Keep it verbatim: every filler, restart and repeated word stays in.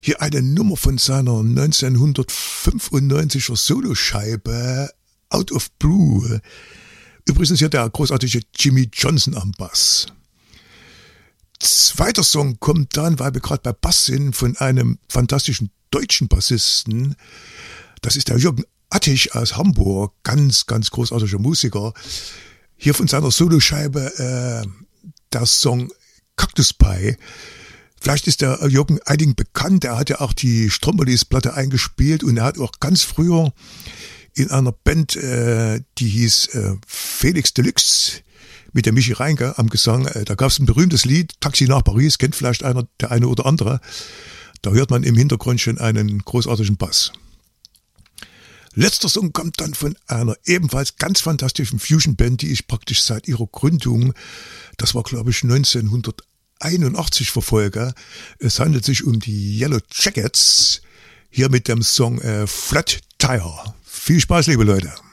Hier eine Nummer von seiner neunzehnhundertfünfundneunziger Soloscheibe Out of Blue. Übrigens hier der großartige Jimmy Johnson am Bass. Zweiter Song kommt dann, weil wir gerade bei Bass sind, von einem fantastischen deutschen Bassisten. Das ist der Jürgen Attich aus Hamburg, ganz, ganz großartiger Musiker. Hier von seiner Soloscheibe äh, der Song Cactus Pie. Vielleicht ist der Jürgen einigen bekannt, er hat ja auch die Strombolis-Platte eingespielt und er hat auch ganz früher in einer Band, äh, die hieß äh, Felix Deluxe, mit der Michi Reinke am Gesang, äh, da gab es ein berühmtes Lied, Taxi nach Paris, kennt vielleicht einer, der eine oder andere. Da hört man im Hintergrund schon einen großartigen Bass. Letzter Song kommt dann von einer ebenfalls ganz fantastischen Fusion-Band, die ich praktisch seit ihrer Gründung, das war glaube ich neunzehnhunderteinundachtzig verfolge. Es handelt sich um die Yellow Jackets, hier mit dem Song äh, Flat Tire. Viel Spaß, liebe Leute.